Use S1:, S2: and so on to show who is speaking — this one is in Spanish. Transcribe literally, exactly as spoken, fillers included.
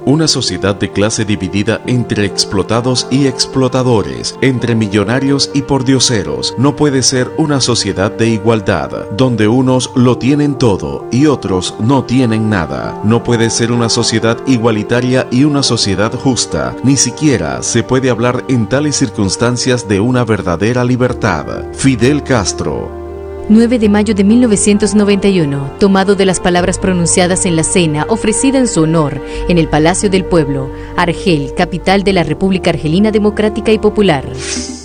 S1: Una sociedad de clase dividida entre explotados y explotadores, entre millonarios y pordioseros, no puede ser una sociedad de igualdad, donde unos lo tienen todo y otros no tienen nada. No puede ser una sociedad igualitaria y una sociedad justa. Ni siquiera se puede hablar en tales circunstancias de una verdadera libertad. Fidel Castro.
S2: nueve de mayo de mil novecientos noventa y uno, tomado de las palabras pronunciadas en la cena ofrecida en su honor en el Palacio del Pueblo, Argel, capital de la República Argelina Democrática y Popular.